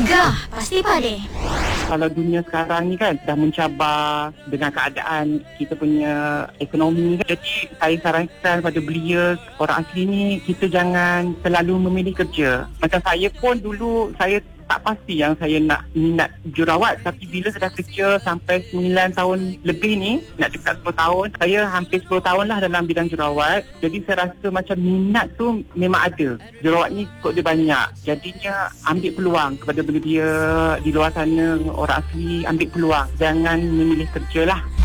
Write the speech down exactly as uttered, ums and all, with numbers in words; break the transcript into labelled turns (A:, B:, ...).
A: Gegar Pasti Padi.
B: Kalau dunia sekarang ni kan dah mencabar dengan keadaan kita punya ekonomi. Jadi saya sarankan pada belia orang asli ni, kita jangan terlalu memilih kerja. Macam saya pun dulu saya tak pasti yang saya nak minat jurawat, tapi bila saya dah kerja sampai sembilan tahun lebih ni, nak dekat sepuluh tahun, saya hampir sepuluh tahun lah dalam bidang jurawat. Jadi saya rasa macam minat tu memang ada. Jurawat ni kod dia banyak, jadinya ambil peluang kepada belia di luar sana, orang asli, ambil peluang, jangan memilih kerja lah.